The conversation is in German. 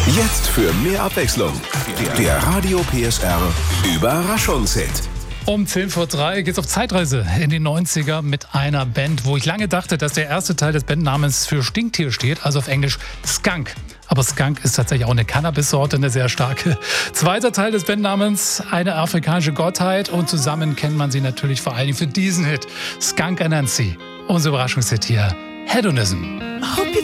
Jetzt für mehr Abwechslung. Der Radio PSR Überraschungshit. Um 3:10 geht's auf Zeitreise in die 90er mit einer Band, wo ich lange dachte, dass der erste Teil des Bandnamens für Stinktier steht, also auf Englisch Skunk. Aber Skunk ist tatsächlich auch eine Cannabis-Sorte, eine sehr starke. Zweiter Teil des Bandnamens, eine afrikanische Gottheit, und zusammen kennt man sie natürlich vor allem für diesen Hit, Skunk Anansi. Unser Überraschungshit hier, Hedonism.